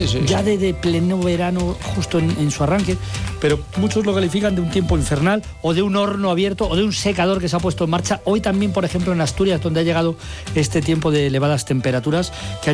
ya de pleno verano, justo en su arranque, pero muchos lo califican de un tiempo infernal, o de un horno abierto, o de un secador que se ha puesto en marcha. Hoy también, por ejemplo, en Asturias, donde ha llegado este tiempo de elevadas temperaturas, que